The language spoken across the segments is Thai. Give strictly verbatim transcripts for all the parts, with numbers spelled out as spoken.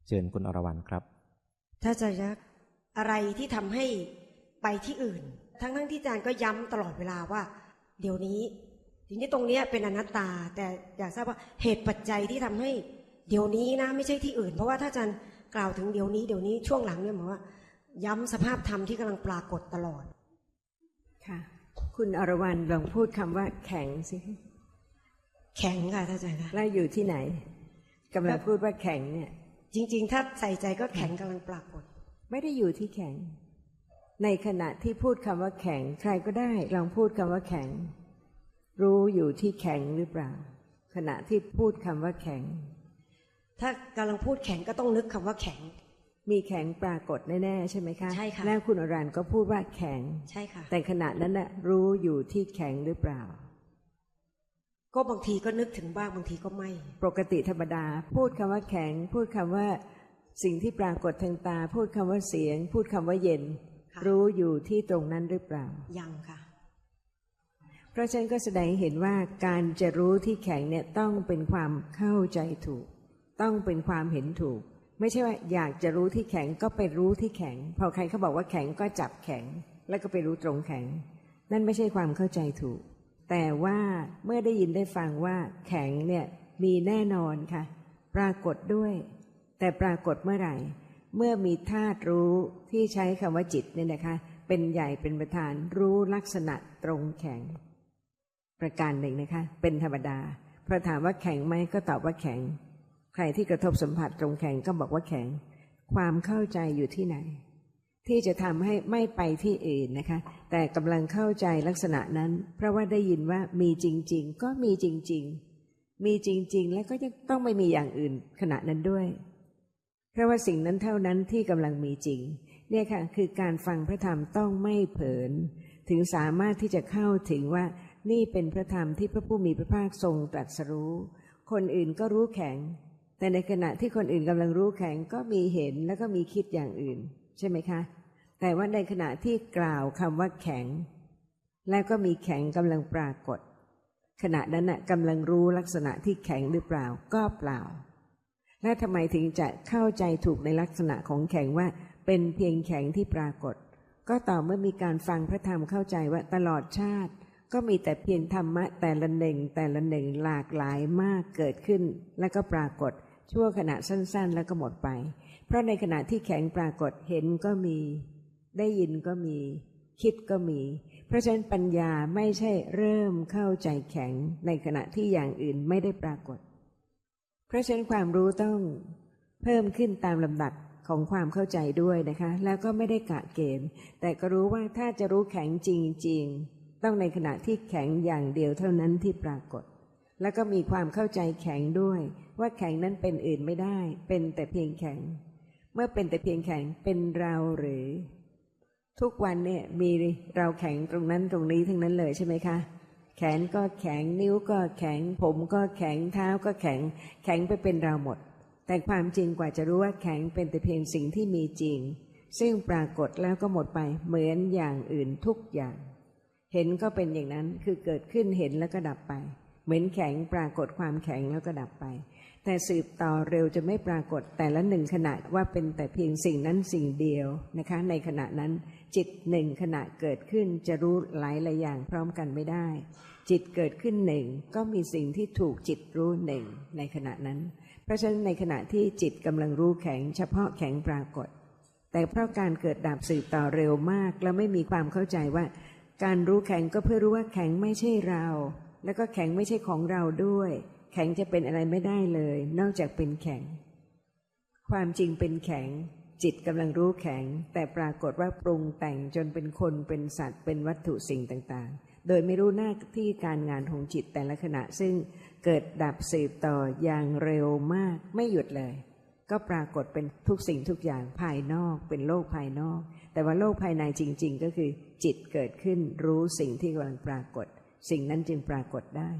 เชิญคุณอรวรรณครับถ้าจะยักอะไรที่ทำให้ไปที่อื่นทั้งทั้งที่อาจารย์ก็ย้ำตลอดเวลาว่าเดี๋ยวนี้ทีนี้ตรงนี้เป็นอนัตตาแต่อยากทราบว่าเหตุปัจจัยที่ทำให้เดี๋ยวนี้นะไม่ใช่ที่อื่นเพราะว่าถ้าอาจารย์กล่าวถึงเดี๋ยวนี้เดี๋ยวนี้ช่วงหลังเนี่ยหมายว่าย้ำสภาพธรรมที่กำลังปรากฏตลอดค่ะคุณอรวรรณลองพูดคำว่าแข็งสิแข็งค่ะท่านอาจารย์ค่ะแล้วอยู่ที่ไหนกำลังพูดว่าแข็งเนี่ยจริงๆถ้าใส่ใจก็แข็งกำลังปรากฏไม่ได้อยู่ที่แข็งในขณะที่พูดคำว่าแข็งใครก็ได้ลองพูดคำว่าแข็งรู้อยู่ที่แข็งหรือเปล่าขณะที่พูดคำว่าแข็งถ้ากำลังพูดแข็งก็ต้องนึกคำว่าแข็งมีแข็งปรากฏแน่ๆใช่ไหมคะใช่ค่ะแล้วคุณอรวรรณก็พูดว่าแข็งใช่ค่ะแต่ขณะนั้นน่ะรู้อยู่ที่แข็งหรือเปล่าก็บางทีก็นึกถึงบ้างบางทีก็ไม่ปกติธรรมดาพูดคำว่าแข็งพูดคำว่าสิ่งที่ปรากฏทางตาพูดคำว่าเสียงพูดคำว่าเย็นรู้อยู่ที่ตรงนั้นหรือเปล่ายังค่ะเพราะฉะนั้นก็แสดงเห็นว่าการจะรู้ที่แข็งเนี่ยต้องเป็นความเข้าใจถูกต้องเป็นความเห็นถูกไม่ใช่ว่าอยากจะรู้ที่แข็งก็ไปรู้ที่แข็งพอใครเขาบอกว่าแข็งก็จับแข็งแล้วก็ไปรู้ตรงแข็งนั่นไม่ใช่ความเข้าใจถูกแต่ว่าเมื่อได้ยินได้ฟังว่าแข็งเนี่ยมีแน่นอนค่ะปรากฏด้วยแต่ปรากฏเมื่อไหร่เมื่อมีธาตุรู้ที่ใช้คำว่าจิตเนี่ยนะคะเป็นใหญ่เป็นประธานรู้ลักษณะตรงแข็งประการหนึ่งนะคะเป็นธรรมดาเพราะถามว่าแข็งไหมก็ตอบว่าแข็งใครที่กระทบสัมผัสตรงแข็งก็บอกว่าแข็งความเข้าใจอยู่ที่ไหนที่จะทำให้ไม่ไปที่อื่นนะคะแต่กำลังเข้าใจลักษณะนั้นเพราะว่าได้ยินว่ามีจริงๆก็มีจริงๆมีจริงๆแล้วก็ยังต้องไม่มีอย่างอื่นขณะนั้นด้วยเพราะว่าสิ่งนั้นเท่านั้นที่กำลังมีจริงเนี่ยค่ะคือการฟังพระธรรมต้องไม่เผลอถึงสามารถที่จะเข้าถึงว่านี่เป็นพระธรรมที่พระผู้มีพระภาคทรงตรัสรู้คนอื่นก็รู้แข็งแต่ในขณะที่คนอื่นกำลังรู้แข็งก็มีเห็นแล้วก็มีคิดอย่างอื่นใช่ไหมคะแต่ว่าในขณะที่กล่าวคำว่าแข็งแล้วก็มีแข็งกำลังปรากฏขณะนั้นน่ะกำลังรู้ลักษณะที่แข็งหรือเปล่าก็เปล่าและทำไมถึงจะเข้าใจถูกในลักษณะของแข็งว่าเป็นเพียงแข็งที่ปรากฏก็ต่อเมื่อมีการฟังพระธรรมเข้าใจว่าตลอดชาติก็มีแต่เพียงธรรมะแต่ละหนึ่งแต่ละหนึ่งหลากหลายมากเกิดขึ้นแล้วก็ปรากฏชั่วขณะสั้นๆแล้วก็หมดไปเพราะในขณะที่แข็งปรากฏเห็นก็มีได้ยินก็มีคิดก็มีเพราะฉะนั้นปัญญาไม่ใช่เริ่มเข้าใจแข็งในขณะที่อย่างอื่นไม่ได้ปรากฏเพราะฉะนั้นความรู้ต้องเพิ่มขึ้นตามลำดับของความเข้าใจด้วยนะคะแล้วก็ไม่ได้กะเกณฑ์แต่ก็รู้ว่าถ้าจะรู้แข็งจริงๆต้องในขณะที่แข็งอย่างเดียวเท่านั้นที่ปรากฏแล้วก็มีความเข้าใจแข็งด้วยว่าแข็งนั้นเป็นอื่นไม่ได้เป็นแต่เพียงแข็งเมื่อเป็นแต่เพียงแข็งเป็นเราหรือทุกวันเนี่ยมีเราแข็งตรงนั้นตรงนี้ทั้งนั้นเลยใช่ไหมคะแขนก็แข็งนิ้วก็แข็งผมก็แข็งเท้าก็แข็งแข็งไปเป็นเราหมดแต่ความจริงกว่าจะรู้ว่าแข็งเป็นแต่เพียงสิ่งที่มีจริงซึ่งปรากฏแล้วก็หมดไปเหมือนอย่างอื่นทุกอย่างเห็นก็เป็นอย่างนั้นคือเกิดขึ้นเห็นแล้วก็ดับไปเหมือนแข็งปรากฏความแข็งแล้วก็ดับไปแต่สืบต่อเร็วจะไม่ปรากฏแต่ละหนึ่งขณะว่าเป็นแต่เพียงสิ่งนั้นสิ่งเดียวนะคะในขณะนั้นจิตหนึ่งขณะเกิดขึ้นจะรู้หลายหลายอย่างพร้อมกันไม่ได้จิตเกิดขึ้นหนึ่งก็มีสิ่งที่ถูกจิตรู้หนึ่งในขณะนั้นเพราะฉะนั้นในขณะที่จิตกำลังรู้แข็งเฉพาะแข็งปรากฏแต่เพราะการเกิดดับสืบต่อเร็วมากแล้วไม่มีความเข้าใจว่าการรู้แข็งก็เพื่อรู้ว่าแข็งไม่ใช่เราแล้วก็แข็งไม่ใช่ของเราด้วยแข็งจะเป็นอะไรไม่ได้เลยนอกจากเป็นแข็งความจริงเป็นแข็งจิตกำลังรู้แข็งแต่ปรากฏว่าปรุงแต่งจนเป็นคนเป็นสัตว์เป็นวัตถุสิ่งต่างๆโดยไม่รู้หน้าที่การงานของจิตแต่ละขณะซึ่งเกิดดับสืบต่ออย่างเร็วมากไม่หยุดเลยก็ปรากฏเป็นทุกสิ่งทุกอย่างภายนอกเป็นโลกภายนอกแต่ว่าโลกภายในจริงๆก็คือจิตเกิดขึ้นรู้สิ่งที่กำลังปรากฏสิ่งนั้นจึงปรากฏได้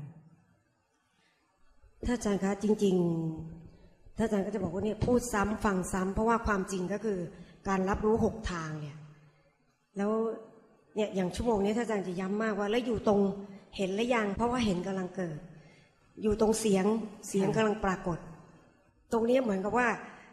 ถ้าอาจารย์คะจริงๆถ้าอาจารย์ก็จะบอกว่าเนี่ยพูดซ้ำฟังซ้ำเพราะว่าความจริงก็คือการรับรู้หกทางเนี่ยแล้วเนี่ยอย่างชั่วโมงนี้ถ้าอาจารย์จะย้ำมากว่าแล้วอยู่ตรงเห็นและยังเพราะว่าเห็นกำลังเกิดอยู่ตรงเสียงเสียงกำลังปรากฏตรงนี้เหมือนกับว่า